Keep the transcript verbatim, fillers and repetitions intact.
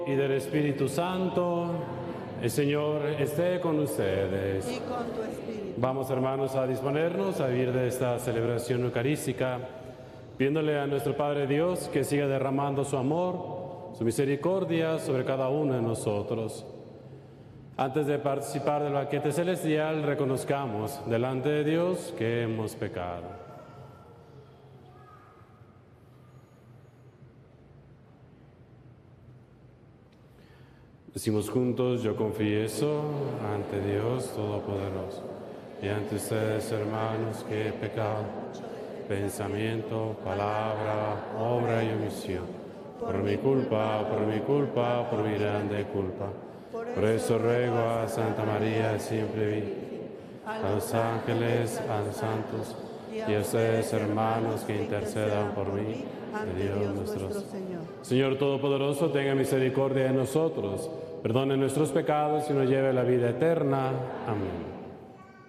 Y del Espíritu Santo, el Señor esté con ustedes. Y con tu espíritu. Vamos, hermanos, a disponernos a vivir de esta celebración eucarística, pidiéndole a nuestro Padre Dios que siga derramando su amor, su misericordia sobre cada uno de nosotros. Antes de participar del banquete celestial, reconozcamos delante de Dios que hemos pecado. Decimos juntos: yo confieso ante Dios Todopoderoso y ante ustedes, hermanos, que he pecado, pensamiento, palabra, obra y omisión, por mi culpa, por mi culpa, por mi grande culpa. Por eso ruego a Santa María, siempre Virgen, a los ángeles, a los santos y a ustedes, hermanos, que intercedan por mí, ante Dios nuestro Señor. Señor Todopoderoso, tenga misericordia de nosotros, perdone nuestros pecados y nos lleve a la vida eterna. Amén.